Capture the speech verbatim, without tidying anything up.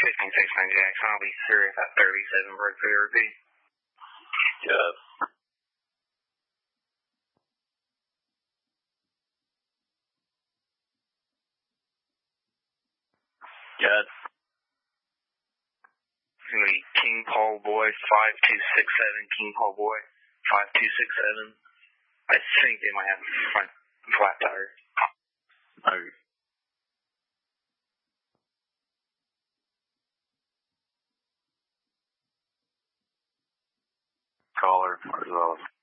fifteen six nine Jackson. I'll be serious at thirty-seven for the R V. Good. Good. King Paul Boy, five two six seven, King Paul Boy, five two six seven. I think they might have front flat tires. Okay. Caller, where's those?